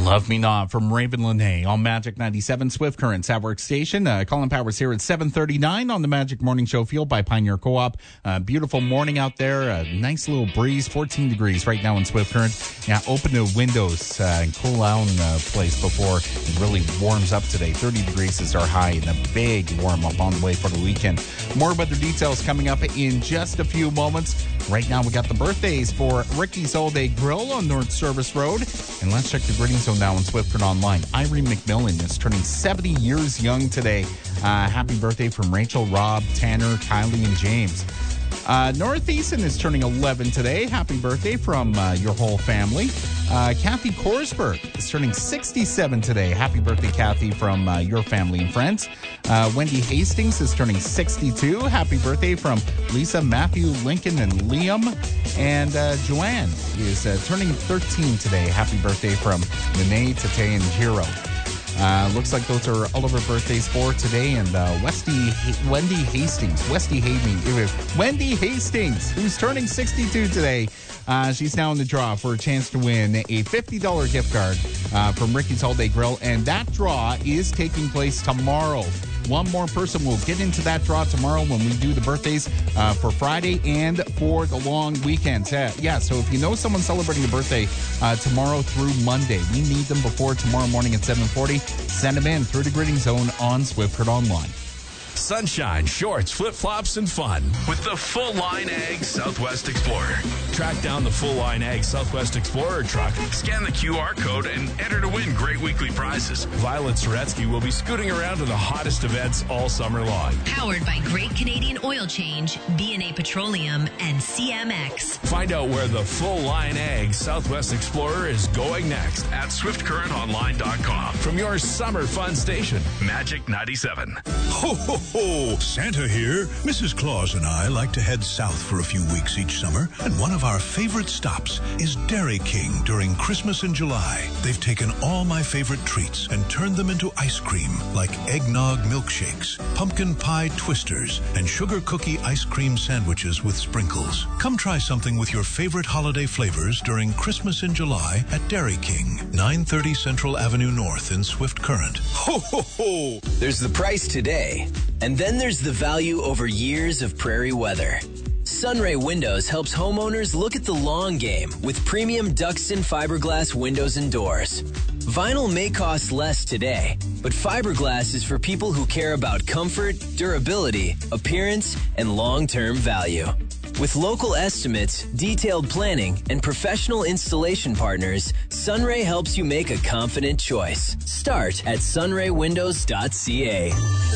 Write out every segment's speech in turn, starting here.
Love Me Not from Raven Lene on Magic 97 Swift Currents at Workstation. Colin Powers here at 7:39 on the Magic Morning Show, fueled by Pioneer Co-op. Beautiful morning out there. A nice little breeze, 14 degrees right now in Swift Current. Yeah, open the windows and cool down the place before it really warms up today. 30 degrees is our high and a big warm up on the way for the weekend. More weather details coming up in just a few moments. Right now we got the birthdays for Ricky's All Day Grill on North Service Road. And let's check the grading zone now on Swift Current Online. Irene McMillan is turning 70 years young today. Happy birthday from Rachel, Rob, Tanner, Kylie, and James. Northeastern is turning 11 today. Happy birthday from your whole family. Kathy Korsberg is turning 67 today. Happy birthday, Kathy, from your family and friends. Wendy Hastings is turning 62. Happy birthday from Lisa, Matthew, Lincoln, and Liam. And Joanne is turning 13 today. Happy birthday from Nene, Tate, and Jiro. Looks like those are all of our birthdays for today. And Wendy Hastings, who's turning 62 today. She's now in the draw for a chance to win a $50 gift card from Ricky's All Day Grill. And that draw is taking place tomorrow. One more person will get into that draw tomorrow when we do the birthdays for Friday and for the long weekends. So if you know someone celebrating a birthday tomorrow through Monday, we need them before tomorrow morning at 7:40. Send them in through the grading zone on Swift Current Online. Sunshine, shorts, flip-flops, and fun with the Full Line Ag Southwest Explorer. Track down the Full Line Ag Southwest Explorer truck, scan the QR code, and enter to win great weekly prizes. Violet Soretsky will be scooting around to the hottest events all summer long. Powered by Great Canadian Oil Change, B&A Petroleum, and CMX. Find out where the Full Line Ag Southwest Explorer is going next at SwiftCurrentOnline.com. From your summer fun station, Magic 97. Ho, ho, ho! Santa here. Mrs. Claus and I like to head south for a few weeks each summer, and one of our favorite stops is Dairy King during Christmas in July. They've taken all my favorite treats and turned them into ice cream, like eggnog milkshakes, pumpkin pie twisters, and sugar cookie ice cream sandwiches with sprinkles. Come try something with your favorite holiday flavors during Christmas in July at Dairy King, 930 Central Avenue North in Swift Current. Ho, ho, ho! There's the price today, and then there's the value over years of prairie weather. Sunray Windows helps homeowners look at the long game with premium Duxton fiberglass windows and doors. Vinyl may cost less today, but fiberglass is for people who care about comfort, durability, appearance, and long-term value. With local estimates, detailed planning, and professional installation partners, Sunray helps you make a confident choice. Start at sunraywindows.ca.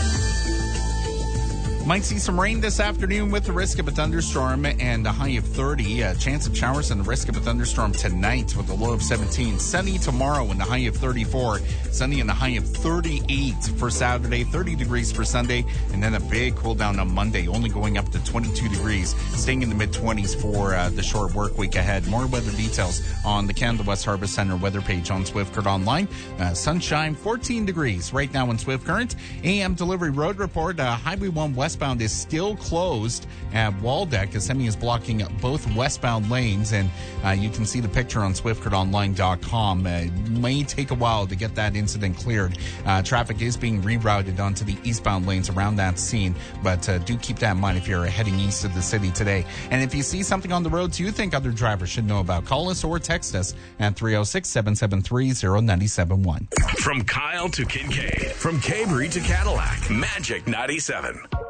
Might see some rain this afternoon with the risk of a thunderstorm and a high of 30. Chance of showers and the risk of a thunderstorm tonight with a low of 17. Sunny tomorrow and a high of 34. Sunny and a high of 38 for Saturday. 30 degrees for Sunday. And then a big cool down on Monday, only going up to 22 degrees. Staying in the mid-20s for the short work week ahead. More weather details on the Canada West Harvest Center weather page on Swift Current Online. Sunshine, 14 degrees right now in Swift Current. AM delivery road report. Highway 1 westbound is still closed at Waldeck. A semi is blocking both westbound lanes, and you can see the picture on SwiftCurrentOnline.com. It may take a while to get that incident cleared. Traffic is being rerouted onto the eastbound lanes around that scene, but do keep that in mind if you're heading east of the city today. And if you see something on the roads you think other drivers should know about, call us or text us at 306-773-0971. From Kyle to Kincaid, from Cabery to Cadillac, Magic 97.